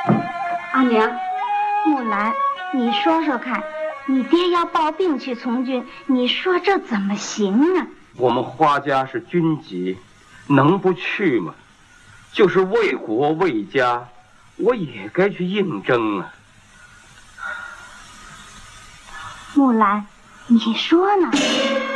阿娘， 木兰，你说说看，你爹要抱病去从军，你说这怎么行啊？ 我们花家是军籍，能不去吗？就是为国为家，我也该去应征啊。 木兰，你说呢？